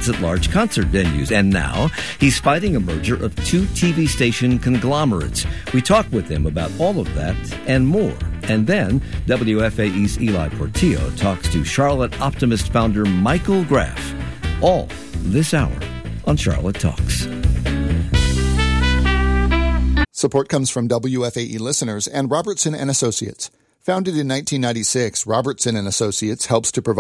at large concert venues. And now he's fighting a merger of two TV station conglomerates. We talk with him about all of that and more. And then WFAE's Eli Portillo talks to Charlotte Optimist founder Michael Graff. All this hour on Charlotte Talks. Support comes from WFAE listeners and Robertson & Associates. Founded in 1996, Robertson & Associates helps to provide